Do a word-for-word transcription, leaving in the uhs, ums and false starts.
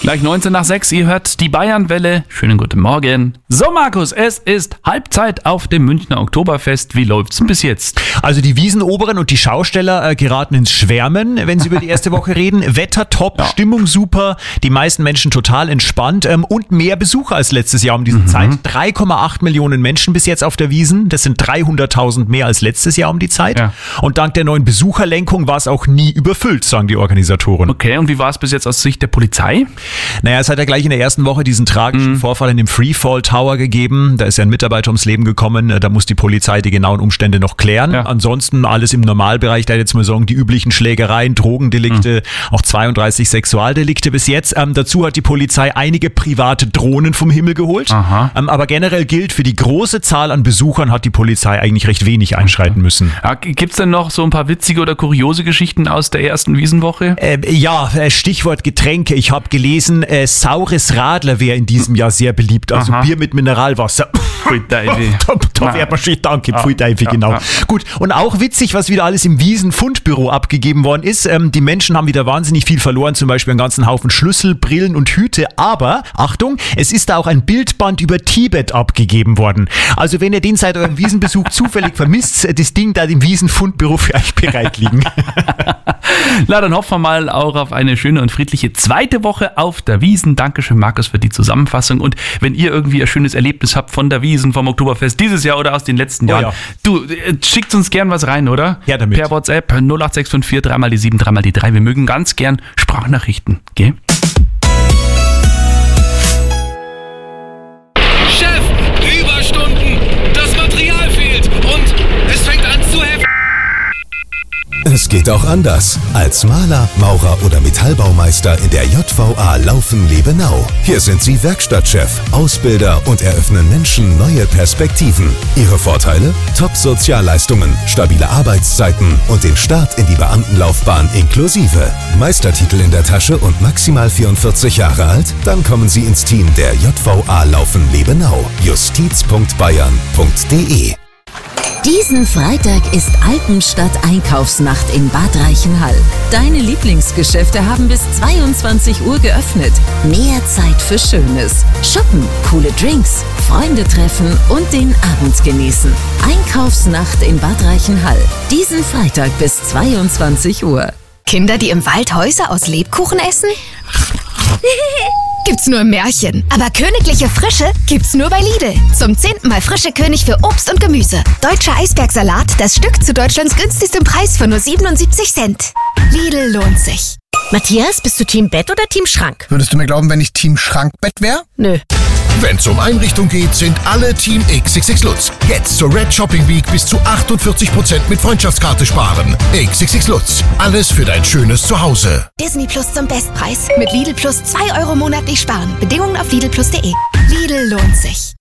Gleich neunzehn nach sechs, ihr hört die Bayernwelle. Schönen guten Morgen. So Markus, es ist Halbzeit auf dem Münchner Oktoberfest. Wie läuft's denn bis jetzt? Also die Wiesenoberen und die Schausteller äh, geraten ins Schwärmen, wenn sie über die erste Woche reden. Wetter top, ja. Stimmung super, die meisten Menschen total entspannt ähm, und mehr Besucher als letztes Jahr um diese mhm. Zeit. drei Komma acht Millionen Menschen bis jetzt auf der Wiesn. Das sind dreihunderttausend mehr als letztes Jahr um die Zeit. Ja. Und dank der neuen Besucherlenkung war es auch nie überfüllt, sagen die Organisatoren. Okay, und wie war es bis jetzt aus Sicht der Polizei? Naja, es hat ja gleich in der ersten Woche diesen tragischen mhm. Vorfall in dem Freefall Tower gegeben. Da ist ja ein Mitarbeiter ums Leben gekommen. Da muss die Polizei die genauen Umstände noch klären. Ja. Ansonsten alles im Normalbereich, da jetzt mal sagen, die üblichen Schlägereien, Drogendelikte, mhm. auch zweiunddreißig Sexualdelikte bis jetzt. Ähm, dazu hat die Polizei einige private Drohnen vom Himmel geholt. Ähm, aber generell gilt, für die große Zahl an Besuchern hat die Polizei eigentlich recht wenig einschreiten müssen. Ja, gibt's denn noch so ein paar witzige oder kuriose Geschichten aus der ersten Wiesenwoche? Äh, ja, Stichwort Getränke. Ich habe gelesen, äh, saures Radler wäre in diesem Jahr sehr beliebt. Also Aha. Bier mit Mineralwasser. Pfui Teufel. Da, da wäre man schön danke, Pfui Teufel, ja, genau. Ja. Gut, und auch witzig, was wieder alles im Wiesen-Fundbüro abgegeben worden ist. Ähm, die Menschen haben wieder wahnsinnig viel verloren, zum Beispiel einen ganzen Haufen Schlüssel, Brillen und Hüte. Aber, Achtung, es ist da auch ein Bildband über Tibet abgegeben worden. Also wenn ihr den seit eurem Wiesenbesuch zufällig vermisst, das Ding da im Wiesen-Fundbüro für euch bereit liegen. Na, dann hoffen wir mal auch auf eine schöne und friedliche zweite Woche auf der Wiesn. Dankeschön, Markus, für die Zusammenfassung. Und wenn ihr irgendwie ein schönes Erlebnis habt von der Wiesn, vom Oktoberfest dieses Jahr oder aus den letzten Jahren, oh ja. du, schickt uns gern was rein, oder? Ja, damit. Per WhatsApp null acht sechs fünf vier drei mal die sieben, drei mal die drei. Wir mögen ganz gern Sprachnachrichten, gell? Chef, Überstunden, das Material fehlt und es fängt an zu heften. Es geht auch anders. Als Maler, Maurer oder Metallbaumeister in der J V A Laufen-Lebenau. Hier sind Sie Werkstattchef, Ausbilder und eröffnen Menschen neue Perspektiven. Ihre Vorteile? Top-Sozialleistungen, stabile Arbeitszeiten und den Start in die Beamtenlaufbahn inklusive. Meistertitel in der Tasche und maximal vierundvierzig Jahre alt? Dann kommen Sie ins Team der J V A Laufen-Lebenau. justiz punkt bayern punkt de. Diesen Freitag ist Alpenstadt Einkaufsnacht in Bad Reichenhall. Deine Lieblingsgeschäfte haben bis zweiundzwanzig Uhr geöffnet. Mehr Zeit für Schönes. Shoppen, coole Drinks, Freunde treffen und den Abend genießen. Einkaufsnacht in Bad Reichenhall. Diesen Freitag bis zweiundzwanzig Uhr. Kinder, die im Wald Häuser aus Lebkuchen essen? Gibt's nur im Märchen. Aber königliche Frische gibt's nur bei Lidl. Zum zehnten Mal frische König für Obst und Gemüse. Deutscher Eisbergsalat, das Stück zu Deutschlands günstigstem Preis für nur siebenundsiebzig Cent. Lidl lohnt sich. Matthias, bist du Team Bett oder Team Schrank? Würdest du mir glauben, wenn ich Team Schrankbett wäre? Nö. Wenn's um Einrichtung geht, sind alle Team X X X Lutz. Jetzt zur Red Shopping Week bis zu achtundvierzig Prozent mit Freundschaftskarte sparen. X X X Lutz. Alles für dein schönes Zuhause. Disney Plus zum Bestpreis. Mit Lidl Plus zwei Euro monatlich sparen. Bedingungen auf lidl plus punkt de. Lidl lohnt sich.